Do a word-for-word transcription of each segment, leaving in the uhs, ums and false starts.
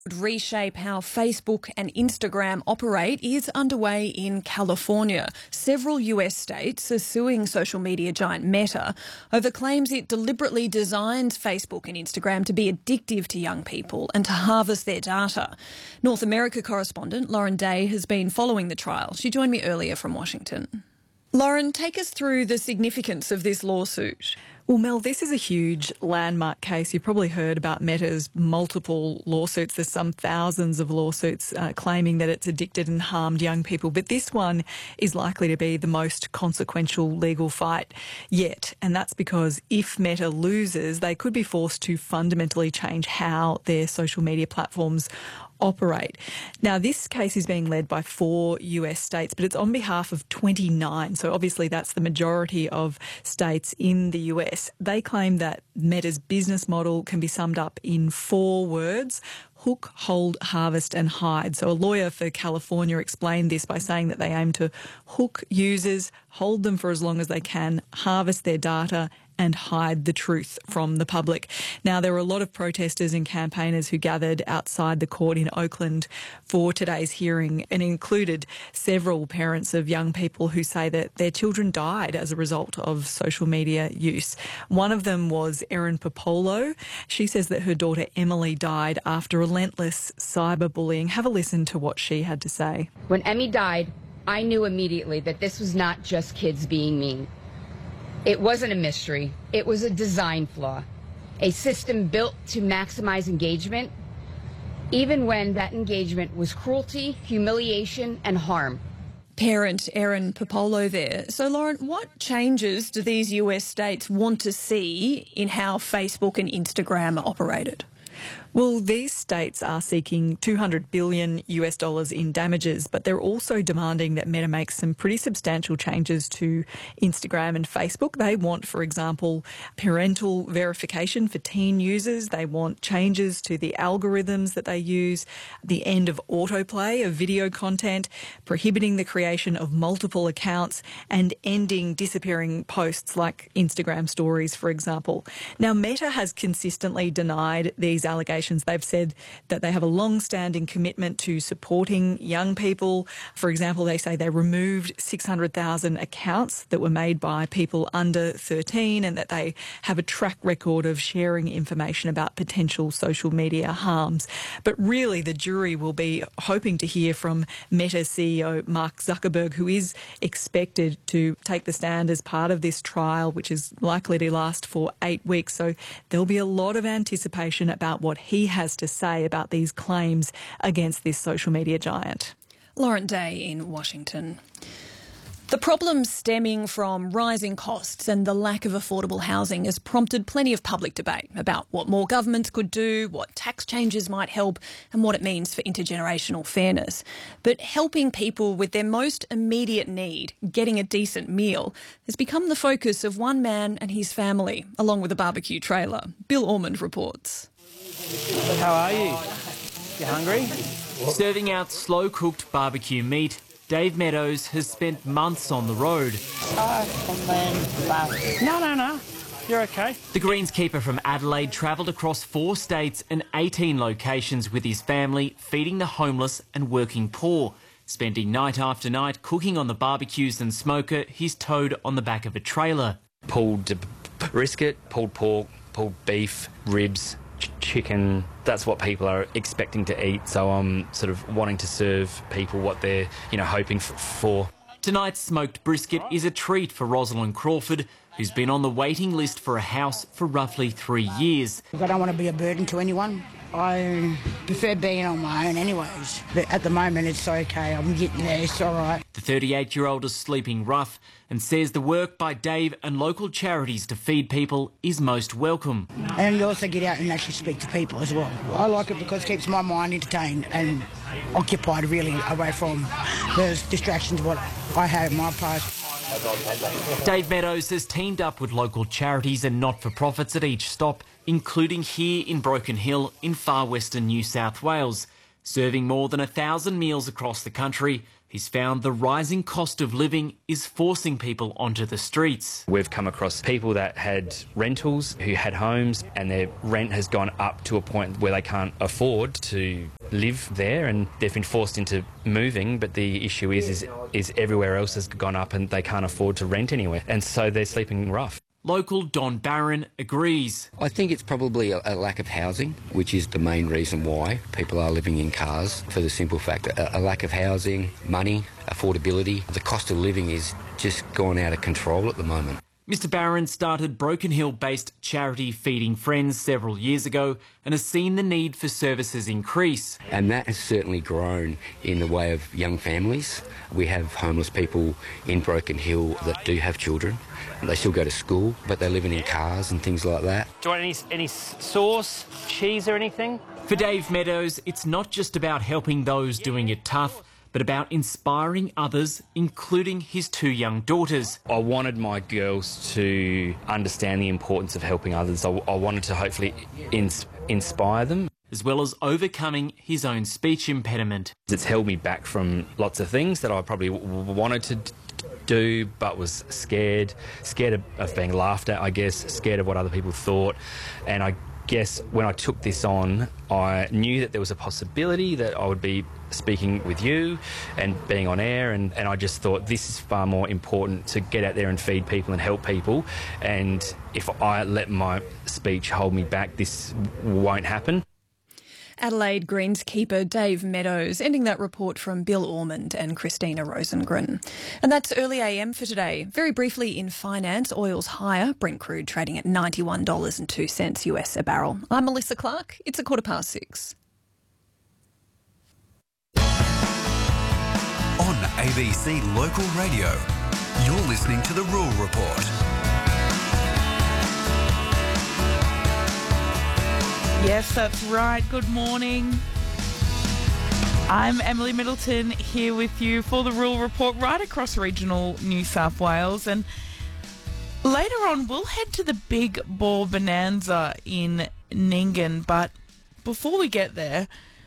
reshape how Facebook and Instagram operate is underway in California. Several U S states are suing social media giant Meta over claims it deliberately designs Facebook and Instagram to be addictive to young people and to harvest their data. North America correspondent Lauren Day has been following the trial. She joined me earlier from Washington. Lauren, take us through the significance of this lawsuit. Well, Mel, this is a huge landmark case. You've probably heard about Meta's multiple lawsuits. There's some thousands of lawsuits uh, claiming that it's addicted and harmed young people. But this one is likely to be the most consequential legal fight yet. And that's because if Meta loses, they could be forced to fundamentally change how their social media platforms operate. Now, this case is being led by four U S states, but it's on behalf of twenty-nine. So obviously that's the majority of states in the U S. They claim that Meta's business model can be summed up in four words: hook, hold, harvest and hide. So a lawyer for California explained this by saying that they aim to hook users, hold them for as long as they can, harvest their data and hide the truth from the public. Now, there were a lot of protesters and campaigners who gathered outside the court in Oakland for today's hearing, and included several parents of young people who say that their children died as a result of social media use. One of them was Erin Popolo. She says that her daughter Emily died after relentless cyberbullying. Have a listen to what she had to say. When Emmy died, I knew immediately that this was not just kids being mean. It wasn't a mystery. It was a design flaw, a system built to maximize engagement, even when that engagement was cruelty, humiliation, and harm. Parent Erin Popolo there. So, Lauren, what changes do these U S states want to see in how Facebook and Instagram are operated? Well, these states are seeking two hundred billion U S dollars in damages, but they're also demanding that Meta makes some pretty substantial changes to Instagram and Facebook. They want, for example, parental verification for teen users. They want changes to the algorithms that they use, the end of autoplay of video content, prohibiting the creation of multiple accounts, and ending disappearing posts like Instagram stories, for example. Now, Meta has consistently denied these allegations. They've said that they have a long-standing commitment to supporting young people. For example, they say they removed six hundred thousand accounts that were made by people under thirteen, and that they have a track record of sharing information about potential social media harms. But really, the jury will be hoping to hear from Meta C E O Mark Zuckerberg, who is expected to take the stand as part of this trial, which is likely to last for eight weeks. So there'll be a lot of anticipation about what he has to say about these claims against this social media giant. Lauren Day in Washington. The problem stemming from rising costs and the lack of affordable housing has prompted plenty of public debate about what more governments could do, what tax changes might help, and what it means for intergenerational fairness. But helping people with their most immediate need, getting a decent meal, has become the focus of one man and his family, along with a barbecue trailer. Bill Ormond reports. How are you? You hungry? Serving out slow-cooked barbecue meat, Dave Meadows has spent months on the road. No, no, no. You're okay. The greenskeeper from Adelaide travelled across four states and eighteen locations with his family, feeding the homeless and working poor, spending night after night cooking on the barbecues and smoker he's towed on the back of a trailer. Pulled brisket, pulled pork, pulled beef, ribs, chicken. That's what people are expecting to eat, so I'm sort of wanting to serve people what they're, you know, hoping f- for. Tonight's smoked brisket is a treat for Rosalind Crawford, who's been on the waiting list for a house for roughly three years. I don't want to be a burden to anyone. I prefer being on my own anyways, but at the moment it's okay. I'm getting there, it's all right. The thirty-eight-year-old is sleeping rough and says the work by Dave and local charities to feed people is most welcome. And you also get out and actually speak to people as well. I like it because it keeps my mind entertained and occupied, really, away from those distractions what I had in my past. Dave Meadows has teamed up with local charities and not-for-profits at each stop, including here in Broken Hill in far western New South Wales. Serving more than a thousand meals across the country, He's found the rising cost of living is forcing people onto the streets. We've come across people that had rentals, who had homes, and their rent has gone up to a point where they can't afford to live there, and they've been forced into moving. But the issue is, is, is everywhere else has gone up and they can't afford to rent anywhere, and so they're sleeping rough. Local Don Barron agrees. I think it's probably a, a lack of housing, which is the main reason why people are living in cars, for the simple fact that a, a lack of housing, money, affordability. The cost of living is just gone out of control at the moment. Mister Barron started Broken Hill-based charity Feeding Friends several years ago and has seen the need for services increase. And that has certainly grown in the way of young families. We have homeless people in Broken Hill that do have children. They still go to school, but they're living in cars and things like that. Do you want any, any sauce, cheese or anything? For Dave Meadows, it's not just about helping those doing it tough, but about inspiring others, including his two young daughters. I wanted my girls to understand the importance of helping others. I, I wanted to hopefully ins- inspire them. As well as overcoming his own speech impediment. It's held me back from lots of things that I probably w- wanted to d- do, but was scared, scared of, of being laughed at, I guess, scared of what other people thought. And I guess when I took this on, I knew that there was a possibility that I would be speaking with you and being on air, and, and I just thought this is far more important to get out there and feed people and help people. And if I let my speech hold me back, this won't happen. Adelaide greenskeeper Dave Meadows, ending that report from Bill Ormond and Christina Rosengren. And that's early A M for today. Very briefly in finance, oil's higher, Brent crude trading at ninety-one dollars and two cents U S a barrel. I'm Melissa Clark. It's a quarter past six. On A B C Local Radio, you're listening to The Rural Report. Yes, that's right. Good morning. I'm Emily Middleton here with you for the Rural Report right across regional New South Wales. And later on, we'll head to the Big Boar Bonanza in Nyngan. But before we get there,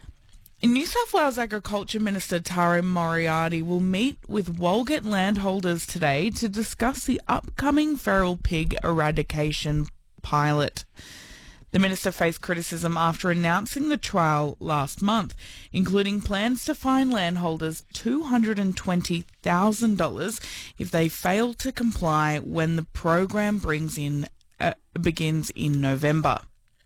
New South Wales Agriculture Minister Tara Moriarty will meet with Walgett landholders today to discuss the upcoming feral pig eradication pilot. The minister faced criticism after announcing the trial last month, including plans to fine landholders two hundred twenty thousand dollars if they fail to comply when the program brings in uh, begins in November.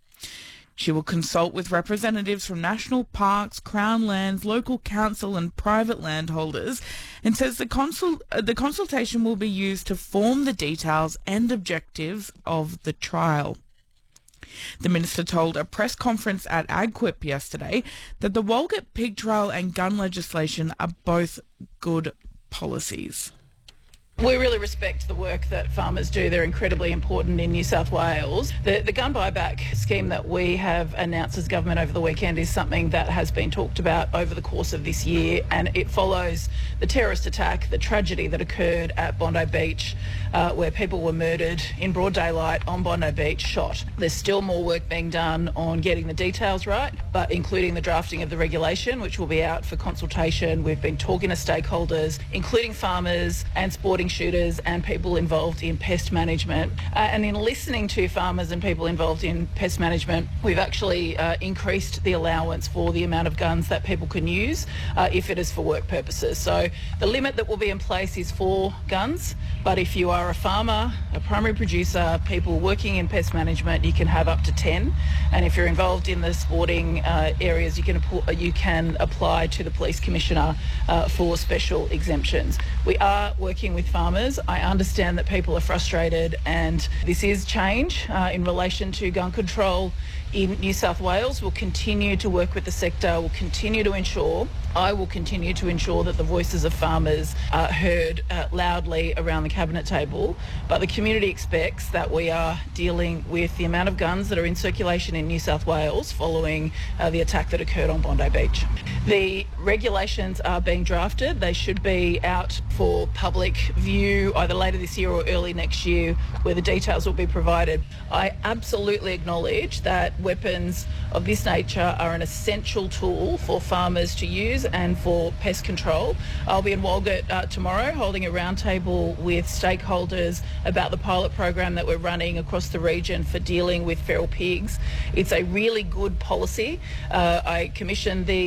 She will consult with representatives from national parks, Crown lands, local council and private landholders, and says the, consul- uh, the consultation will be used to form the details and objectives of the trial. The minister told a press conference at AgQuip yesterday that the Walgett pig trial and gun legislation are both good policies. We really respect the work that farmers do. They're incredibly important in New South Wales. The, the gun buyback scheme that we have announced as government over the weekend is something that has been talked about over the course of this year, and it follows the terrorist attack, the tragedy that occurred at Bondi Beach, uh, where people were murdered in broad daylight on Bondi Beach, shot. There's still more work being done on getting the details right, but including the drafting of the regulation, which will be out for consultation. We've been talking to stakeholders, including farmers and sporting shooters and people involved in pest management. Uh, and in listening to farmers and people involved in pest management, we've actually uh, increased the allowance for the amount of guns that people can use uh, if it is for work purposes. So the limit that will be in place is four guns, but if you are a farmer, a primary producer, people working in pest management, you can have up to ten. And if you're involved in the sporting uh, areas, you can, you can apply to the Police Commissioner uh, for special exemptions. We are working with farmers. I understand that people are frustrated, and this is change uh, in relation to gun control in New South Wales. We'll continue to work with the sector. We'll continue to ensure, I will continue to ensure that the voices of farmers are heard uh, loudly around the cabinet table. But the community expects that we are dealing with the amount of guns that are in circulation in New South Wales following uh, the attack that occurred on Bondi Beach. The regulations are being drafted. They should be out for public view either later this year or early next year, where the details will be provided. I absolutely acknowledge that weapons of this nature are an essential tool for farmers to use and for pest control. I'll be in Walgett uh, tomorrow holding a roundtable with stakeholders about the pilot program that we're running across the region for dealing with feral pigs. It's a really good policy. Uh, I commissioned the